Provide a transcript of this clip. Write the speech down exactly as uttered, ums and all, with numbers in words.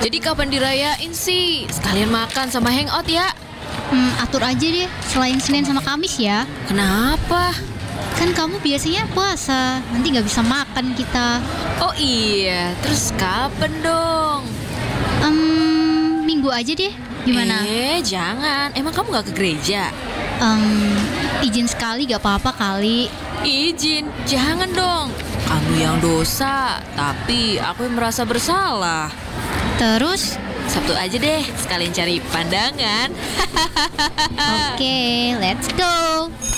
Jadi kapan dirayain sih? Sekalian makan sama hangout ya. Hmm, atur aja deh, selain Senin sama Kamis ya. Kenapa? Kan kamu biasanya puasa, nanti nggak bisa makan kita. Oh iya, terus kapan dong? Um, minggu aja deh, gimana? Eh, jangan. Emang kamu gak ke gereja? Um, izin sekali gak apa-apa kali. Izin, jangan dong. Kamu yang dosa, tapi aku yang merasa bersalah. Terus? Sabtu aja deh, sekalian cari pandangan. Oke, let's go.